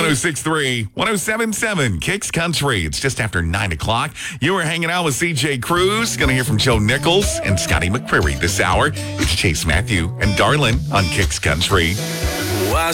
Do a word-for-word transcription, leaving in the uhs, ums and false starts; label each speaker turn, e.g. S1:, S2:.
S1: oh six three, one oh seven seven, Kicks Country. It's just after nine o'clock. You are hanging out with C J Cruz. Going to hear from Joe Nichols and Scotty McCreery this hour. It's Chase Matthew and Darlin on Kicks Country.